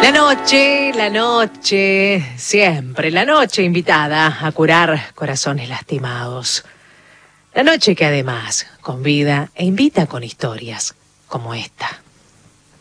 La noche, siempre la noche invitada a curar corazones lastimados. La noche que además convida e invita con historias como esta.